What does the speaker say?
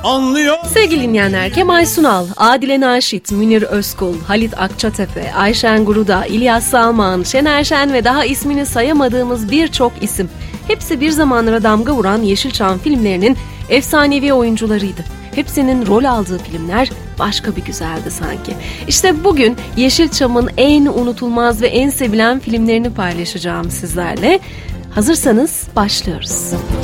anlıyor. Sevgili dinleyenler, Kemal Sunal, Adile Naşit, Münir Özkul, Halit Akçatepe, Ayşen Guruda, İlyas Salman, Şener Şen ve daha ismini sayamadığımız birçok isim. Hepsi bir zamanlara damga vuran Yeşilçam filmlerinin efsanevi oyuncularıydı. Hepsinin rol aldığı filmler başka bir güzeldi sanki. İşte bugün Yeşilçam'ın en unutulmaz ve en sevilen filmlerini paylaşacağım sizlerle. Hazırsanız başlıyoruz.